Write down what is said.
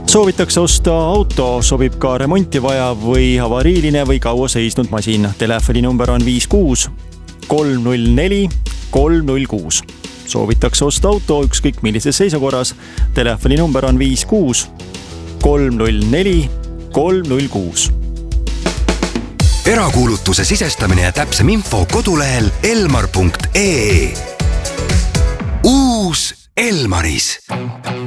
Soovitakse osta auto, sobib ka remonti vaja või avariiline või kaua seisnud masin. Telefoninumber on 56 304 306. Soovitakse osta auto ükskõik millises seisukorras. Telefoninumber on 56 304 306. Erakuulutuse sisestamine ja täpsem info kodulehel elmar.ee. Uus Elmaris.